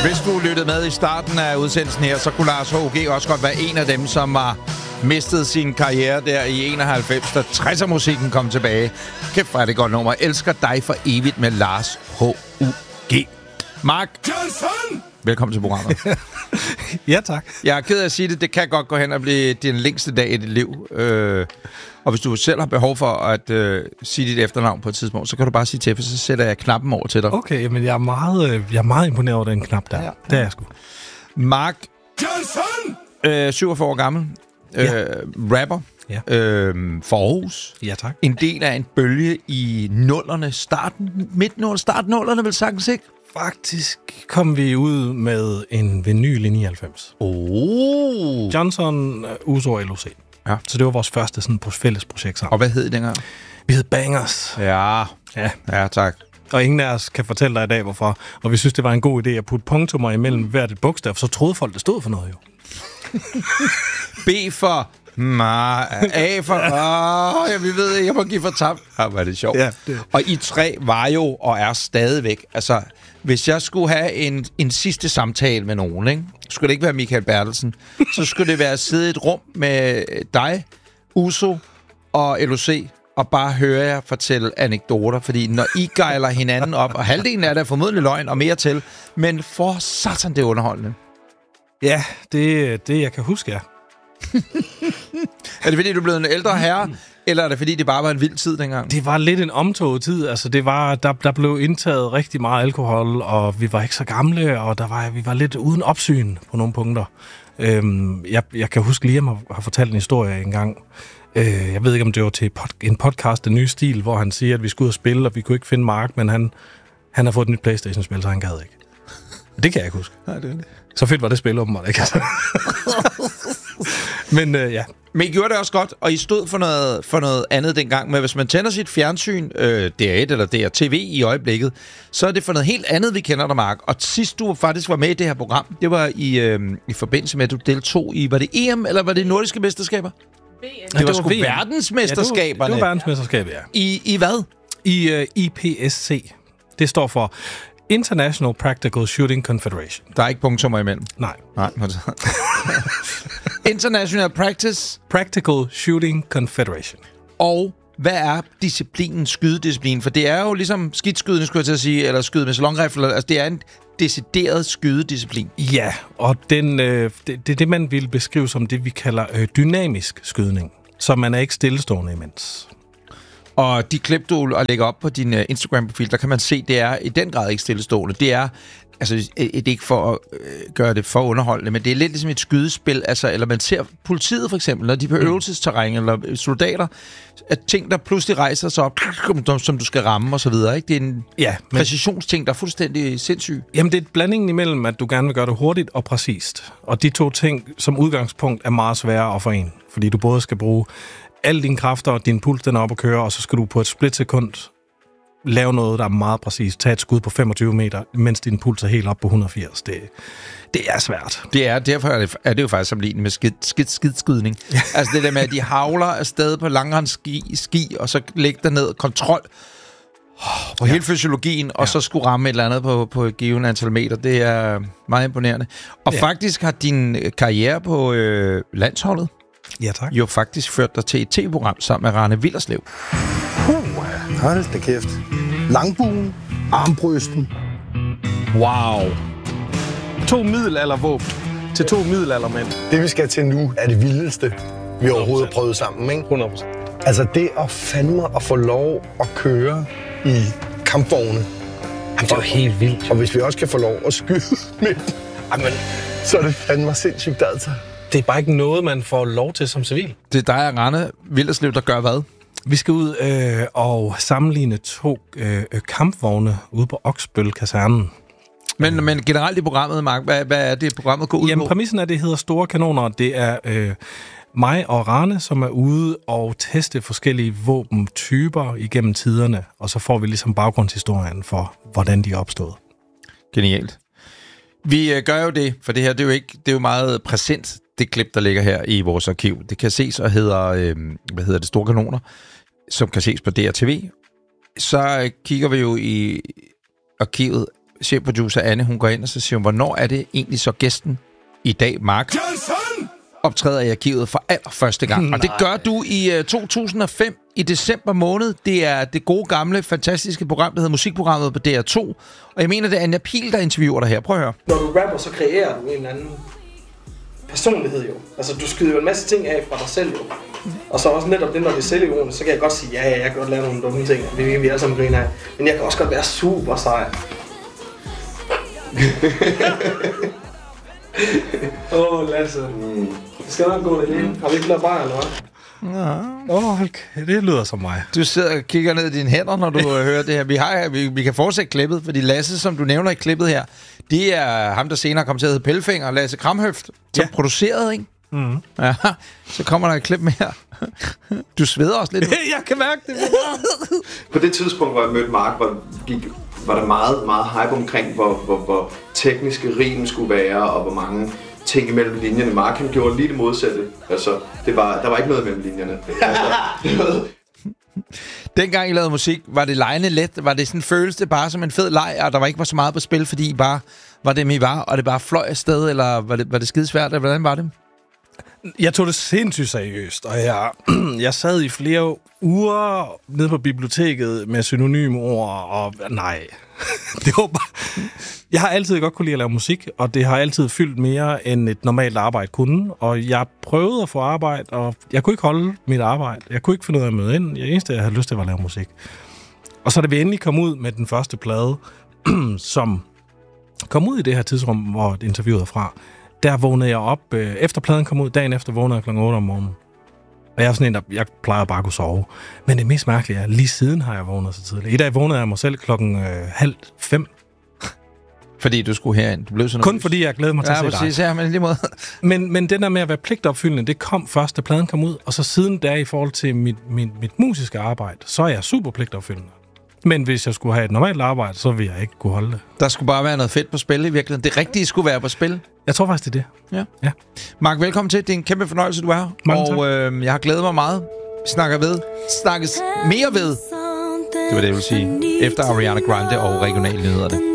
Hvis du lyttede med i starten af udsendelsen her, så kunne Lars H.G. også godt være en af dem, som har mistet sin karriere der i 91, da 60'er-musikken kom tilbage. Kæft, hvor er det godt nummer. Elsker dig for evigt med Lars H.U.G. Mark Johnson! Velkommen til programmet. Ja, tak. Jeg er ked af at sige det. Det kan godt gå hen og blive din længste dag i dit liv. Og hvis du selv har behov for at sige dit efternavn på et tidspunkt, så kan du bare sige til, for så sætter jeg knappen over til dig. Okay, men jeg er meget imponeret over den knap der. Ja. Det er jeg sgu. Mark Johnson! 47 år gammel. Ja. Rapper. Ja. For Aarhus. Ja, tak. En del af en bølge i nullerne. Startnullerne vel sagtens, ikke? Faktisk kom vi ud med en vinyl i 99. Johnson, Uso og LOC. Ja. Så det var vores første sådan fælles projekt sammen. Og hvad hed det dengang? Vi hed Bangers. Ja, tak. Og ingen af os kan fortælle dig i dag, hvorfor. Og vi synes, det var en god idé at putte punktummer imellem hvert et bogstav, så troede folk, det stod for noget jo. B for... A for... vi ved ikke, jeg må give for tabt. Hvor er det sjovt. Ja, det. Og I tre var jo og er stadigvæk... Altså, hvis jeg skulle have en sidste samtale med nogen, ikke? Skulle det ikke være Michael Bertelsen, så skulle det være at sidde i et rum med dig, Uso og LOC, og bare høre jer fortælle anekdoter. Fordi når I gejler hinanden op, og halvdelen af det er formodentlig løgn og mere til, men for satan det underholdende. Ja, det jeg kan huske, ja. Er det fordi, du er blevet en ældre herre, eller er det fordi, det bare var en vild tid dengang? Det var lidt en omtoget tid. Altså, det var, der blev indtaget rigtig meget alkohol, og vi var ikke så gamle, og vi var lidt uden opsyn på nogle punkter. Jeg kan huske lige, at jeg har fortalt en historie engang. Jeg ved ikke, om det var til en podcast, Den Nye Stil, hvor han siger, at vi skulle ud og spille, og vi kunne ikke finde Mark, men han har fået et nyt PlayStation-spil, så han gad ikke. Det kan jeg ikke huske. Nej, det er det. Så fedt var det spil, åbenbart, ikke? Men ja. Men I gjorde det også godt, og I stod for noget andet dengang. Men hvis man tænder sit fjernsyn, DR1 eller DRTV i øjeblikket, så er det for noget helt andet, vi kender dig, Mark. Og sidst du faktisk var med i det her program, det var i forbindelse med, at du deltog i, var det EM, eller var det nordiske mesterskaber? VM. Det var sgu verdensmesterskaberne. Ja, det var verdensmesterskabet, ja. I hvad? I IPSC. Det står for International Practical Shooting Confederation. Der er ikke punktummer imellem? Nej. International Practical Shooting Confederation. Og hvad er disciplinen, skydedisciplinen? For det er jo ligesom skidskydning, skulle jeg til at sige, eller skyde med salonrifler. Altså, det er en decideret skydedisciplin. Ja, og det er det, man vil beskrive som det, vi kalder dynamisk skydning. Så man er ikke stillestående imens. Og de klip, du lægger op på din Instagram-profil, der kan man se, det er i den grad ikke stillestående. Det er, altså det er ikke for at gøre det for underholdende, men det er lidt ligesom et skydespil, altså, eller man ser politiet for eksempel, når de er på øvelsesterræn, eller soldater, at ting, der pludselig rejser sig op, som du skal ramme og så videre, ikke? Det er en præcisionsting, der er fuldstændig sindssyg. Jamen, det er et blanding imellem, at du gerne vil gøre det hurtigt og præcist. Og de to ting, som udgangspunkt, er meget svære at forene, fordi du både skal bruge alle dine kræfter, din puls den er op at køre, og så skal du på et splitsekund lave noget, der er meget præcist. Tag et skud på 25 meter, mens din puls er helt op på 180. Det er svært. Derfor er det jo faktisk sammenlignet med skidskydning. Altså det der med, at de havler afsted på langrensski, og så lægge der ned kontrol på hele fysiologien, og så skulle ramme et eller andet på et givet antal meter. Det er meget imponerende. Og faktisk har din karriere på landsholdet jo faktisk ført dig til et tv-program sammen med Rane Willerslev. Hold da kæft. Langbuen, armbrysten. Wow. 2 middelaldervåben til 2 middelaldermænd. Det, vi skal til nu, er det vildeste, vi overhovedet har prøvet sammen, ikke? 100%. Altså det at fandme at få lov at køre i kampvogne. Jamen, det er jo helt vildt. Og hvis vi også kan få lov at skyde med, så er det fandme sindssygt, altså. Det er bare ikke noget, man får lov til som civil. Det er dig og Rane Willerslev, der gør hvad? Vi skal ud og sammenligne 2 kampvogne ude på Oksbøl Kasernen. Men generelt i programmet, Mark, hvad er det, programmet går ud på? Jamen, præmissen er, det hedder Store Kanoner. Det er mig og Rane, som er ude og teste forskellige våbentyper igennem tiderne, og så får vi ligesom baggrundshistorien for, hvordan de er opstået. Genialt. Vi gør jo det, for det her, det er jo meget præsent, det klip, der ligger her i vores arkiv. Det kan ses og hedder det Store Kanoner, som kan ses på DRTV. Så kigger vi jo i arkivet chefproducer Anne, hun går ind og så siger, hvornår er det egentlig så gæsten i dag, Mark, optræder i arkivet for allerførste gang. Og det gør du i 2005 i december måned. Det er det gode, gamle, fantastiske program, der hedder Musikprogrammet på DR2. Og jeg mener, det er Anja Pihl, der interviewer dig her. Prøv at høre. Når du rapper, så kreerer du en eller anden personlighed jo. Altså, du skyder jo en masse ting af fra dig selv jo. Og så også netop det, når det er selvironisk, så kan jeg godt sige, ja, jeg kan godt lave nogle dumme ting. Vi alle sammen griner af. Men jeg kan også godt være super sej. Lasse. Det skal nok gå lidt. Har vi ikke lavet bare, eller hvad? Okay, det lyder som mig. Du sidder og kigger ned i dine hænder, når du hører det her. Vi kan fortsætte klippet, fordi Lasse, som du nævner i klippet her, det er ham, der senere kom til at hedde Pelfinger, Lasse Kramhøft, som producerede, ikke? Mm. Ja, så kommer der et klip mere. Du sveder også lidt. Jeg kan mærke det. På det tidspunkt, hvor jeg mødte Mark, var der meget, meget hype omkring, hvor tekniske rim skulle være, og hvor mange ting imellem linjerne. Mark han gjorde lige det modsatte. Altså, der var ikke noget mellem linjerne. Dengang I lavede musik, var det legende let? Var det sådan en følelse bare som en fed leg, og der var ikke var så meget på spil, fordi I bare var dem, I var, og det bare fløj afsted, eller var det skidesvært, eller hvordan var det? Jeg tog det sindssygt seriøst, og jeg sad i flere uger nede på biblioteket med synonymord, og nej. Det var bare... Jeg har altid godt kunne lide at lave musik, og det har altid fyldt mere, end et normalt arbejde kunne. Og jeg prøvede at få arbejde, og jeg kunne ikke holde mit arbejde. Jeg kunne ikke finde ud af at møde ind. Det eneste, jeg havde lyst til, var at lave musik. Og så da vi endelig kom ud med den første plade, som kom ud i det her tidsrum, hvor interviewet er fra, der vågnede jeg op, efter pladen kom ud, dagen efter vågnede jeg kl. 8 om morgenen. Og jeg er sådan en, jeg plejer bare at kunne sove. Men det mest mærkelige er, lige siden har jeg vågnet så tidligt. I dag vågnede jeg mig selv 4:30. Fordi du skulle herind. Du blev sådan kun fordi jeg glæder mig til at se dig. Præcis, ja, men lige måde. men den der med at være pligtopfyldende, det kom først, da pladen kom ud. Og så siden der i forhold til mit musiske arbejde, så er jeg super pligtopfyldende. Men hvis jeg skulle have et normalt arbejde, så ville jeg ikke kunne holde det. Der skulle bare være noget fedt på spil i virkeligheden. Det rigtige skulle være på spil. Jeg tror faktisk, det er det. Ja. Mark, velkommen til. Det er en kæmpe fornøjelse, du er her. Mange tak. Og jeg har glædet mig meget. Vi snakkes mere ved. Det var det, jeg ville sige. Efter Ariana Grande og regionale nyhederne.